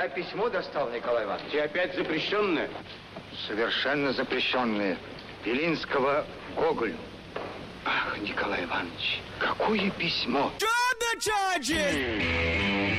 Я письмо достал, Николай Иванович. И опять запрещенное? Совершенно запрещенное. Белинского Гоголю. Ах, Николай Иванович, какое письмо! Чудо, чудо!